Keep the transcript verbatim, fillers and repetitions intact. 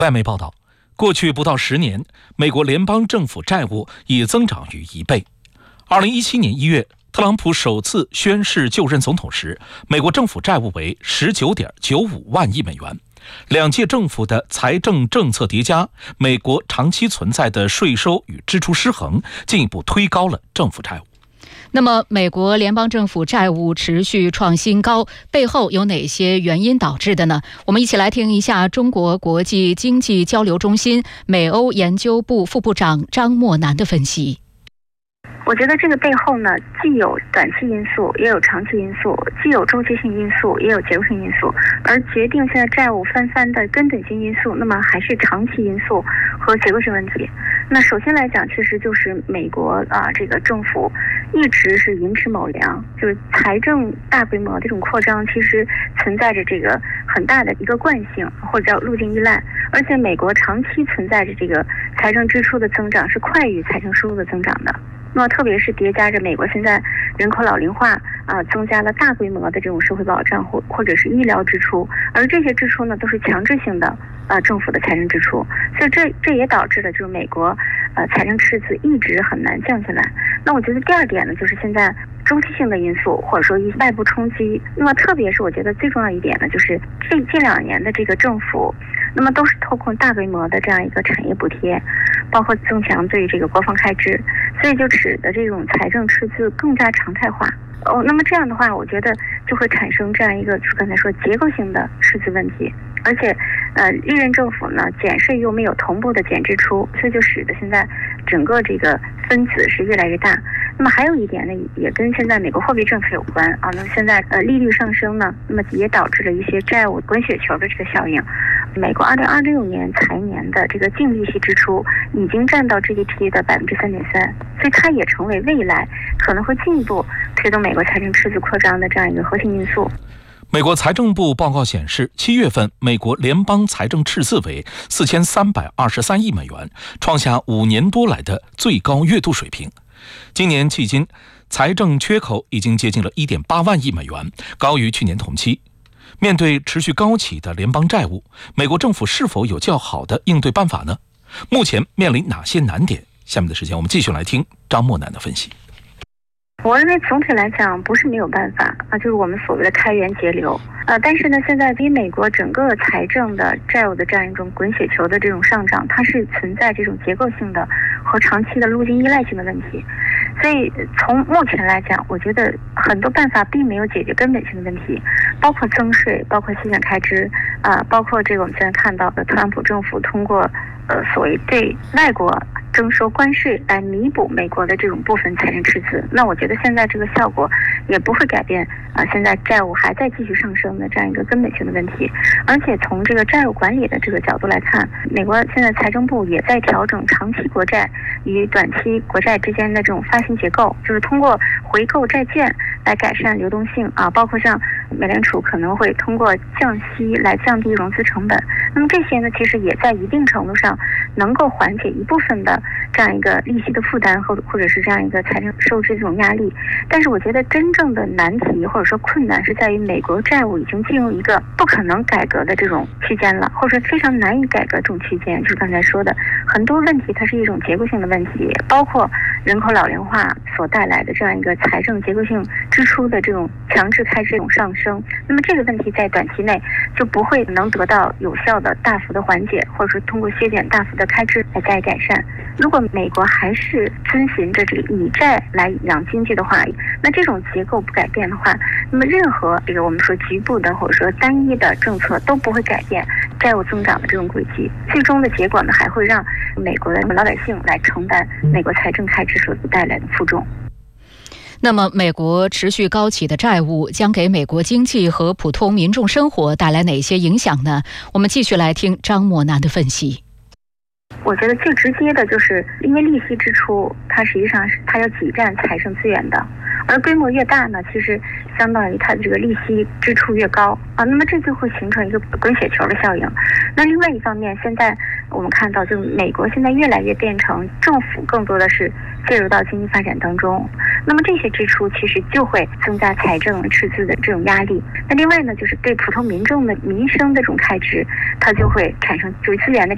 外媒报道，过去不到十年，美国联邦政府债务已增长逾一倍。二零一七年一月，特朗普首次宣誓就任总统时，美国政府债务为十九点九五万亿美元。两届政府的财政政策叠加，美国长期存在的税收与支出失衡，进一步推高了政府债务。 那么，美国联邦政府债务持续创新高，背后有哪些原因导致的呢？我们一起来听一下中国国际经济交流中心美欧研究部副部长张默南的分析。 我觉得这个背后呢，既有短期因素，也有长期因素，既有周期性因素，也有结构性因素。而决定现在债务翻番的根本性因素，那么还是长期因素和结构性问题。那首先来讲，确实就是美国啊，这个政府一直是寅吃卯粮，就是财政大规模的这种扩张，其实存在着这个很大的一个惯性，或者叫路径依赖。而且美国长期存在着这个财政支出的增长是快于财政收入的增长的。那么特别是叠加着美国现在人口老龄化啊，增加了大规模的这种社会保障或或者是医疗支出，而这些支出呢都是强制性的啊政府的财政支出，所以这这也导致了就是美国呃财政赤字一直很难降下来。那我觉得第二点呢，就是现在周期性的因素或者说一外部冲击。那么特别是我觉得最重要一点呢，就是这近两年的这个政府，那么都是透过大规模的这样一个产业补贴，包括增强对这个国防开支，所以就使得这种财政赤字更加常态化。哦，那么这样的话，我觉得就会产生这样一个，就是刚才说结构性的赤字问题，而且，呃，历任政府呢减税又没有同步的减支出，所以就使得现在整个这个分子是越来越大。那么还有一点呢，也跟现在美国货币政策有关啊。那么现在呃利率上升呢，那么也导致了一些债务滚雪球的这个效应。美国二零二六年财年的这个净利息支出已经占到 G D P 的百分之三点三，所以它也成为未来可能会进一步推动美国财政赤字扩张的这样一个核心因素。 美国财政部报告显示，七月份美国联邦财政赤字为四千三百二十三亿美元，创下五年多来的最高月度水平。今年迄今，财政缺口已经接近了 一点八万亿美元，高于去年同期。面对持续高企的联邦债务，美国政府是否有较好的应对办法呢？目前面临哪些难点？下面的时间我们继续来听张默南的分析。 我认为总体来讲不是没有办法啊，就是我们所谓的开源节流呃，但是呢，现在比美国整个财政的债务的这样一种滚雪球的这种上涨，它是存在这种结构性的和长期的路径依赖性的问题。所以从目前来讲，我觉得很多办法并没有解决根本性的问题，包括增税，包括削减开支啊、呃，包括这个我们现在看到的特朗普政府通过呃所谓对外国征收关税来弥补美国的这种部分财政赤字。那我觉得现在这个效果也不会改变啊、呃，现在债务还在继续上升的这样一个根本性的问题。而且从这个债务管理的这个角度来看，美国现在财政部也在调整长期国债与短期国债之间的这种发行结构，就是通过回购债券来改善流动性啊，包括像美联储可能会通过降息来降低融资成本。那么这些呢，其实也在一定程度上能够缓解一部分的这样一个利息的负担，或或者是这样一个财政收支这种压力。但是我觉得真正的难题或者说困难是在于美国债务已经进入一个不可能改革的这种区间了，或者说非常难以改革这种区间。就是刚才说的很多问题，它是一种结构性的问题，包括人口老龄化所带来的这样一个财政结构性支出的这种强制开支这种上升。那么这个问题在短期内就不会能得到有效的大幅的缓解，或者说通过削减大幅的开支来加以改善。如果美国还是遵循着这个以债来养经济的话，那这种结构不改变的话，那么任何这个我们说局部的或者说单一的政策都不会改变债务增长的这种轨迹。最终的结果呢，还会让美国的老百姓来承担美国财政开支所带来的负重。 那么，美国持续高企的债务将给美国经济和普通民众生活带来哪些影响呢？我们继续来听张默南的分析。 我觉得最直接的就是因为利息支出，它实际上是它要挤占财政资源的，而规模越大呢，其实相当于它的这个利息支出越高啊，那么这就会形成一个滚雪球的效应。那另外一方面，现在我们看到，就是美国现在越来越变成政府更多的是介入到经济发展当中，那么这些支出其实就会增加财政赤字的这种压力。那另外呢，就是对普通民众的民生的这种开支，它就会产生就是资源的